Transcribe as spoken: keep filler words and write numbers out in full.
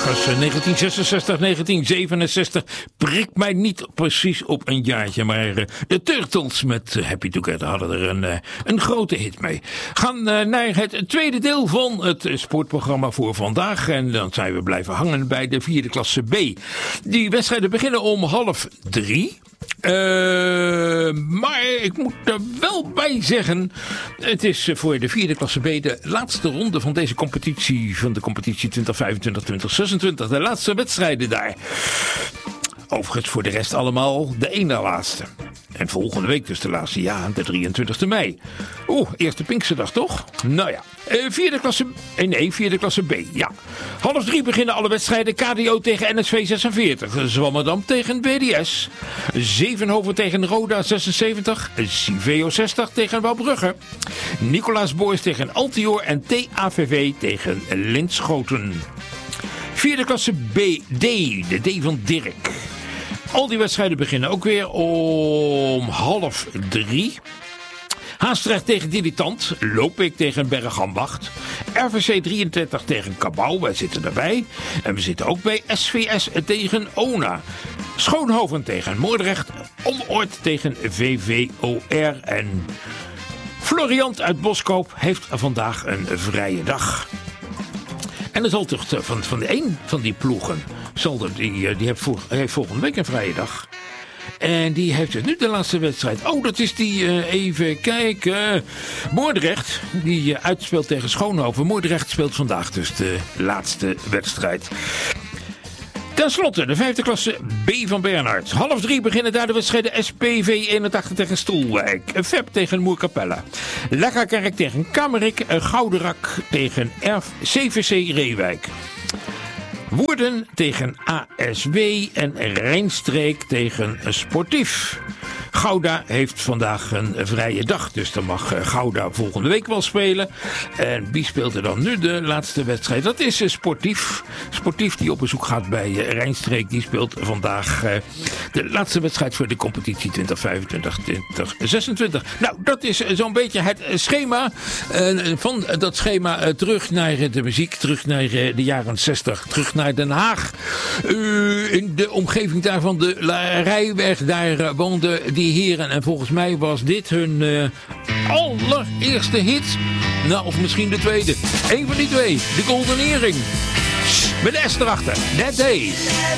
ergens negentien zesenzestig, negentien zevenenzestig. Prikt mij niet precies op een jaartje. Maar uh, de Turtles met Happy Together hadden er een, uh, een grote hit mee. Gaan uh, naar het tweede deel van het sportprogramma voor vandaag. En dan zijn we blijven hangen bij de vierde klasse B. Die wedstrijden beginnen om half drie. Uh, maar ik moet er wel bij zeggen, het is voor de vierde klasse B de laatste ronde van deze competitie, van de competitie twintig vijfentwintig twintig zesentwintig. De laatste wedstrijden daar. Overigens voor de rest allemaal de ene laatste. En volgende week dus de laatste, ja, de drieëntwintigste mei. Oeh, eerste Pinksterdag toch? Nou ja, uh, vierde klasse, uh, nee, vierde klasse B, ja. Half drie beginnen alle wedstrijden. K D O tegen N S V zesenveertig. Zwammerdam tegen B D S. Zevenhoven tegen Roda zesenzeventig. Civeo zestig tegen Wouwbrugge. Nicolaas Boys tegen Altior en T A V V tegen Linschoten. Vierde klasse B D, de D van Dirk. Al die wedstrijden beginnen ook weer om half drie. Haastrecht tegen Dilettant. Lopik tegen Bergambacht. R V C drieëntwintig tegen Cabau. Wij zitten erbij. En we zitten ook bij S V S tegen Ona. Schoonhoven tegen Moordrecht. Onoord tegen V V O R. En Floriant uit Boskoop heeft vandaag een vrije dag. En er zal toch van, van de een van die ploegen, zal er, die, die heeft, voor, heeft volgende week een vrije dag. En die heeft dus nu de laatste wedstrijd. Oh, dat is die, uh, even kijken, Moordrecht, die uh, uitspeelt tegen Schoonhoven. Moordrecht speelt vandaag dus de laatste wedstrijd. Ten slotte de vijfde klasse B van Bernhard. Half drie beginnen daar de wedstrijden S P V eenentachtig tegen Stoelwijk. F E P tegen Moerkapelle. Lekkerkerk tegen Kamerik. Gouderak tegen C V C Reewijk. Woerden tegen A S W en Rijnstreek tegen Sportief. Gouda heeft vandaag een vrije dag, dus dan mag Gouda volgende week wel spelen. En wie speelt er dan nu de laatste wedstrijd? Dat is Sportief. Sportief die op bezoek gaat bij Rijnstreek. Die speelt vandaag de laatste wedstrijd voor de competitie twintig vijfentwintig twintig zesentwintig. Nou, dat is zo'n beetje het schema. Van dat schema terug naar de muziek, terug naar de jaren zestig, terug naar Den Haag. In de omgeving daarvan, de Rijweg, daar woonde die heren. En volgens mij was dit hun uh, allereerste hit. Nou, of misschien de tweede. Eén van die twee. De Golden Earring. Met de S erachter. That Day.